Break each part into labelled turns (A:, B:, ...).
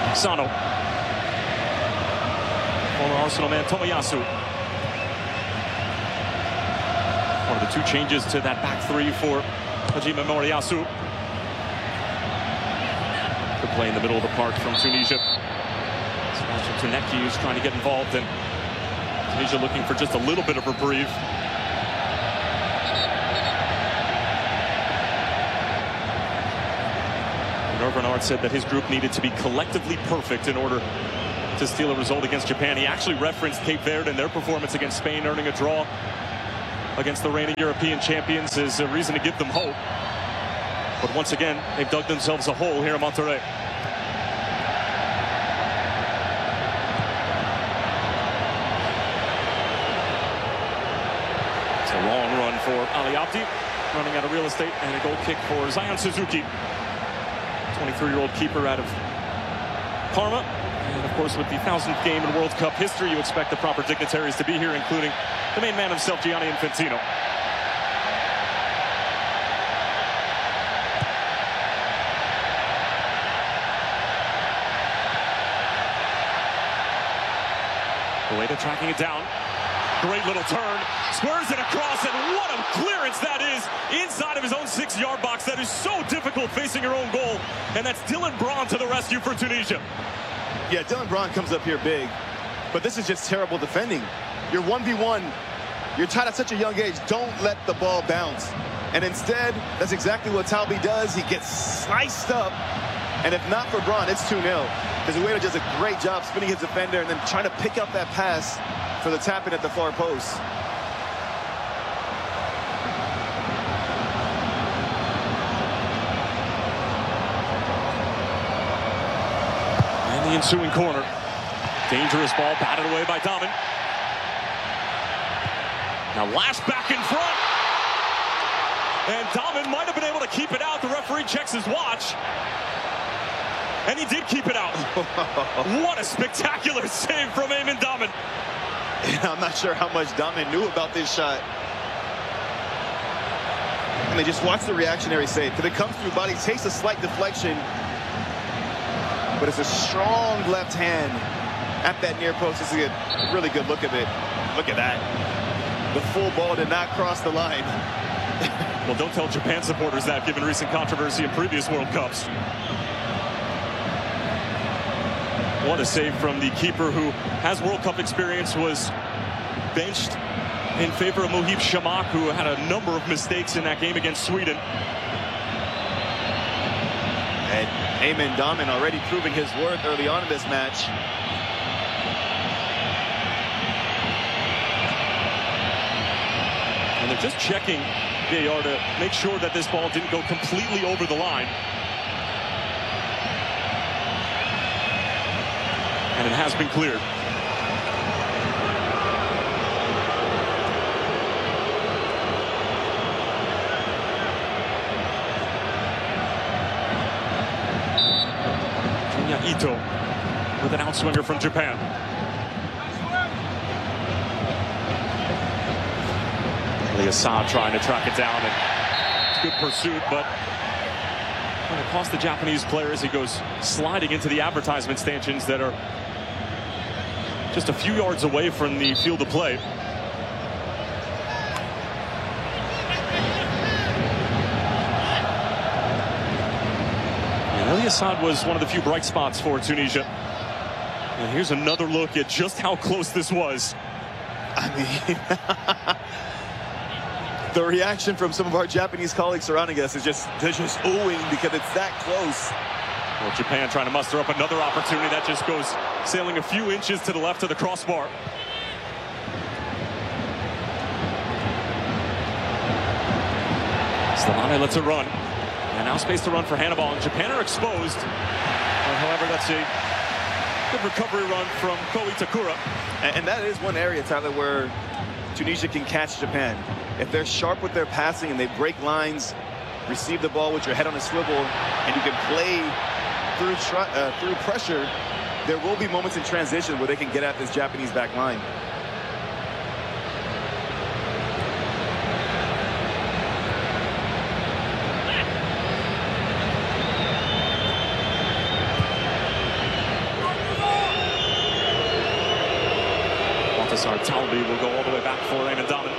A: Sano. Former Arsenal man Tomiyasu. One of the two changes to that back three for Hajime Moriyasu. Good play in the middle of the park from Tunisia. Sebastian Tuneki is trying to get involved, and Tunisia looking for just a little bit of reprieve. Hervé Renard said that his group needed to be collectively perfect in order to steal a result against Japan. He actually referenced Cape Verde and their performance against Spain, earning a draw against the reigning European champions as a reason to give them hope. But once again, they've dug themselves a hole here in Monterrey. It's a long run for Ali Abdi, running out of real estate, and a goal kick for Zion Suzuki. 23-year-old keeper out of Parma. And of course, with the 1000th game in World Cup history, you expect the proper dignitaries to be here, including the main man himself, Gianni Infantino. Boeda tracking it down. Great little turn, squares it across, and what a clearance that is inside of his own 6-yard box. That is so difficult facing your own goal, and that's Dylan Braun to the rescue for Tunisia.
B: Yeah, Dylan Braun comes up here big, but this is just terrible defending. You're 1v1, you're tied at such a young age, don't let the ball bounce. And instead, that's exactly what Talbi does. He gets sliced up, and if not for Braun, it's 2-0. Because Ueda does a great job spinning his defender and then trying to pick up that pass for the tap-in at the far post.
A: And the ensuing corner. Dangerous ball batted away by Dahmen. Now lashed back in front. And Dahmen might have been able to keep it out. The referee checks his watch. And he did keep it out. What a spectacular save from Eamon Dahmen.
B: Yeah, I'm not sure how much Dahmen knew about this shot. And they just watch the reactionary save. Because it comes through body, takes a slight deflection. But it's a strong left hand at that near post. This is a really good look of it. Look at that. The full ball did not cross the line.
A: Well, don't tell Japan supporters that, given recent controversy in previous World Cups. What a save from the keeper who has World Cup experience, was benched in favor of Mohib Shamak, who had a number of mistakes in that game against Sweden.
B: And Eamon Dahmen already proving his worth early on in this match.
A: And they're just checking VAR to make sure that this ball didn't go completely over the line. And it has been cleared. Junya Ito with an outswinger from Japan. Assad trying to track it down, and good pursuit, but when it cost the Japanese players, he goes sliding into the advertisement stanchions that are just a few yards away from the field of play. And Ali Assad was one of the few bright spots for Tunisia. And here's another look at just how close this was.
B: I mean, the reaction from some of our Japanese colleagues surrounding us is they're just oohing because it's that close.
A: Well, Japan trying to muster up another opportunity that just goes sailing a few inches to the left of the crossbar. Slimane lets it run. And now space to run for Hannibal, and Japan are exposed. However, that's a good recovery run from Ko Itakura.
B: And that is one area, Tyler, where Tunisia can catch Japan. If they're sharp with their passing and they break lines, receive the ball with your head on a swivel, and you can play through pressure, there will be moments in transition where they can get at this Japanese back line.
A: Cesar Talbi will go all the way back for Raymond Domin.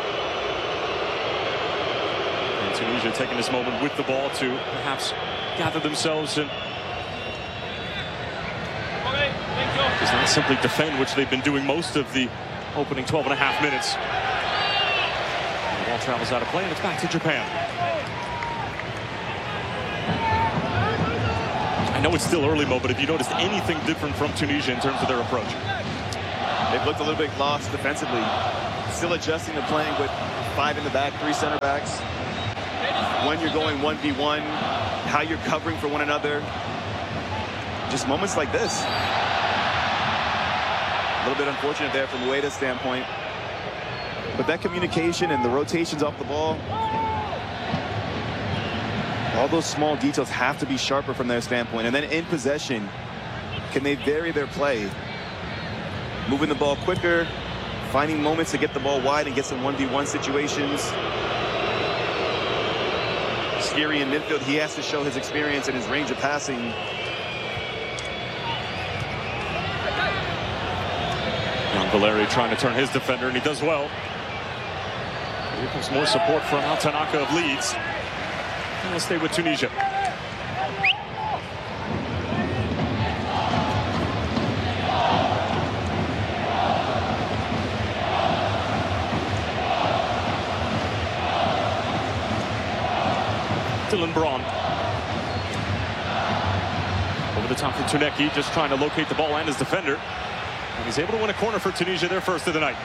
A: And Tunisia taking this moment with the ball to perhaps gather themselves and does not simply defend, which they've been doing most of the opening 12.5 minutes. And the ball travels out of play and it's back to Japan. I know it's still early, Mo, but have you noticed anything different from Tunisia in terms of their approach?
B: They've looked a little bit lost defensively. Still adjusting to playing with 5 in the back, 3 center backs. When you're going 1v1, how you're covering for one another. Just moments like this. A little bit unfortunate there from Ueda's standpoint. But that communication and the rotations off the ball, all those small details have to be sharper from their standpoint. And then in possession, can they vary their play? Moving the ball quicker, finding moments to get the ball wide and get some 1v1 situations. Skiri in midfield, he has to show his experience and his range of passing.
A: Young Valeri trying to turn his defender, and he does well. Here comes more support from Al Tanaka of Leeds. And we'll stay with Tunisia. Dylan Braun. Over the top from Tuneki, just trying to locate the ball and his defender. And he's able to win a corner for Tunisia, their first of the night.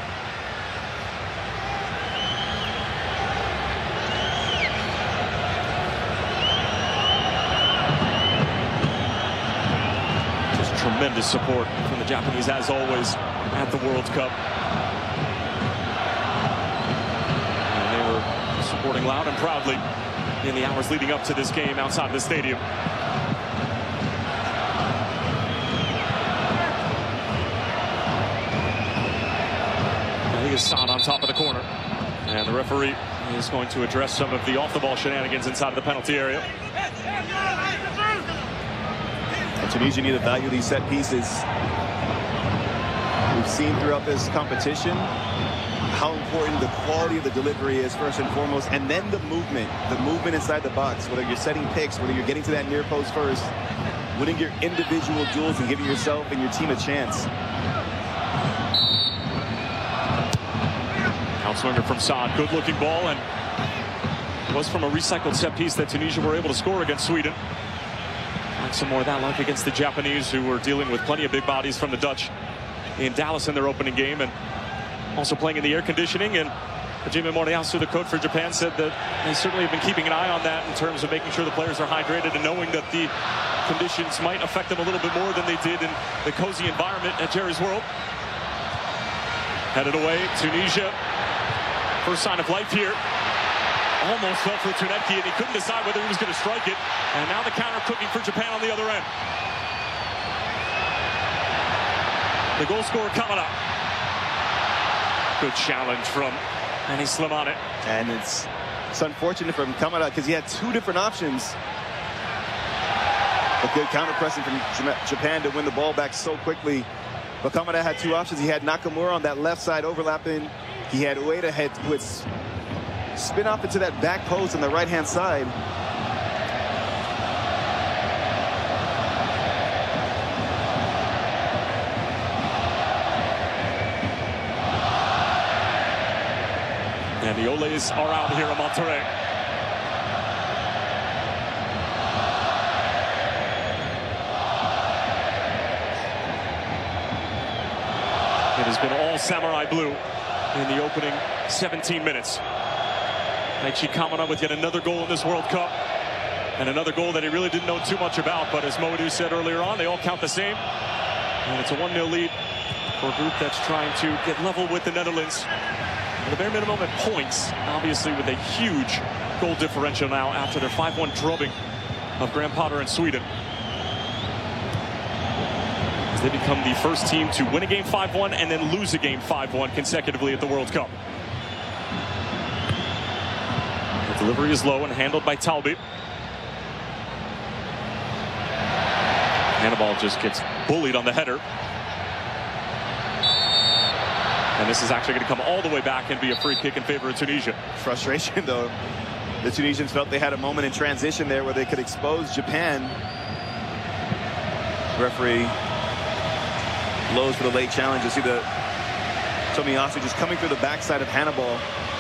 A: Just tremendous support from the Japanese, as always, at the World Cup. And they were supporting loud and proudly in the hours leading up to this game outside the stadium. Assad on top of the corner, and the referee is going to address some of the off-the-ball shenanigans inside of the penalty area.
B: And Tunisia need to value these set pieces. We've seen throughout this competition how important the quality of the delivery is first and foremost, and then the movement inside the box, whether you're setting picks, whether you're getting to that near post first, winning your individual duels and giving yourself and your team a chance.
A: Outswinger from Saad, good looking ball, and it was from a recycled set piece that Tunisia were able to score against Sweden. And some more of that luck against the Japanese, who were dealing with plenty of big bodies from the Dutch in Dallas in their opening game, and also playing in the air conditioning. And Hajime Moriyasu, the coach for Japan, said that they certainly have been keeping an eye on that in terms of making sure the players are hydrated and knowing that the conditions might affect them a little bit more than they did in the cozy environment at Jerry's World. Headed away, Tunisia. First sign of life here. Almost fell for Tuneki, and he couldn't decide whether he was going to strike it. And now the counter cooking for Japan on the other end. The goal scorer, Kamada. Good challenge from Annie Slimani.
B: And it's unfortunate from Kamada because he had 2 different options. A good counter pressing from Japan to win the ball back so quickly. But Kamada had 2 options. He had Nakamura on that left side overlapping. He had Ueda who would spin off into that back post on the right-hand side.
A: And the Oles are out here in Monterrey. It has been all samurai blue in the opening 17 minutes. Daichi Kamada with yet another goal in this World Cup. And another goal that he really didn't know too much about. But as Moedu said earlier on, they all count the same. And it's a 1-0 lead for a group that's trying to get level with the Netherlands. And the bare minimum at points, obviously with a huge goal differential now after their 5-1 drubbing of Graham Potter and Sweden. As they become the first team to win a game 5-1 and then lose a game 5-1 consecutively at the World Cup. The delivery is low and handled by Talbi. Hannibal just gets bullied on the header. And this is actually going to come all the way back and be a free kick in favor of Tunisia.
B: Frustration, though. The Tunisians felt they had a moment in transition there where they could expose Japan. Referee blows for the late challenge. You see the Tomiyasu just coming through the backside of Hannibal.